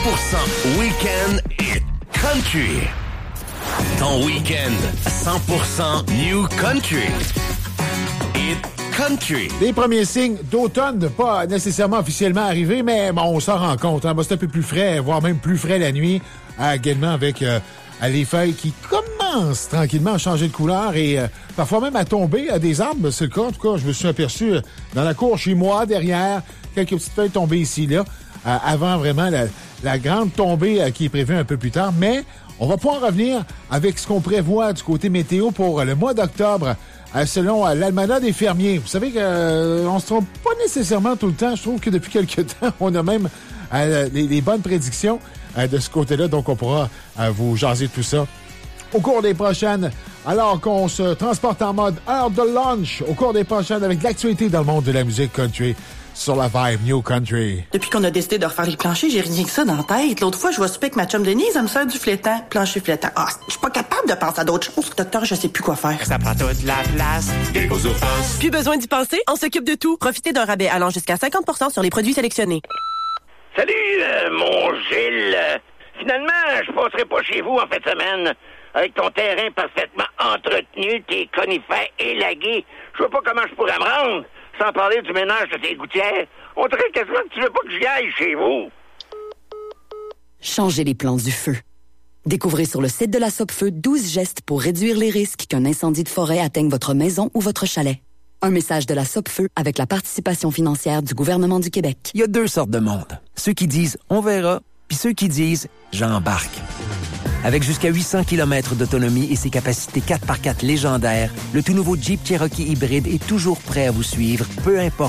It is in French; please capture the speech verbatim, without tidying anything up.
pour cent week-end hit country. Ton week-end cent pour cent new country. Hit country. Les premiers signes d'automne, pas nécessairement officiellement arrivés, mais bon, on s'en rend compte. Hein? Bah, c'est un peu plus frais, voire même plus frais la nuit, euh, également avec euh, les feuilles qui commencent tranquillement à changer de couleur et euh, parfois même à tomber à des arbres. C'est le cas, en tout cas, je me suis aperçu euh, dans la cour chez moi, derrière, quelques petites feuilles tombées ici, là, euh, avant vraiment la, la grande tombée euh, qui est prévue un peu plus tard. Mais on va pouvoir revenir avec ce qu'on prévoit du côté météo pour euh, le mois d'octobre. Euh, selon euh, l'Almanach des fermiers. Vous savez qu'on euh, ne se trompe pas nécessairement tout le temps. Je trouve que depuis quelques temps, on a même euh, les, les bonnes prédictions euh, de ce côté-là. Donc, on pourra euh, vous jaser tout ça au cours des prochaines. Alors qu'on se transporte en mode heure de lunch au cours des prochaines avec l'actualité dans le monde de la musique country sur la vibe New Country. Depuis qu'on a décidé de refaire les planchers, j'ai rien que ça dans la tête. L'autre fois, je vais souper avec ma chum Denise, elle me sert du flétan, plancher flétan. Ah, je suis pas capable de penser à d'autres choses. Docteur, je sais plus quoi faire. Ça prend toute la place. Surface. Plus besoin d'y penser, on s'occupe de tout. Profitez d'un rabais allant jusqu'à cinquante pour cent sur les produits sélectionnés. Salut, euh, mon Gilles. Finalement, je passerai pas chez vous en fin de semaine. Avec ton terrain parfaitement entretenu, tes conifères élagués, je vois pas comment je pourrais me rendre. Sans parler du ménage de tes gouttières. On dirait quasiment que tu veux pas que j'y aille chez vous. Changez les plans du feu. Découvrez sur le site de la Sopfeu douze gestes pour réduire les risques qu'un incendie de forêt atteigne votre maison ou votre chalet. Un message de la Sopfeu avec la participation financière du gouvernement du Québec. Il y a deux sortes de monde. Ceux qui disent « on verra », puis ceux qui disent « j'embarque ». Avec jusqu'à huit cents kilomètres d'autonomie et ses capacités quatre par quatre légendaires, le tout nouveau Jeep Cherokee hybride est toujours prêt à vous suivre, peu importe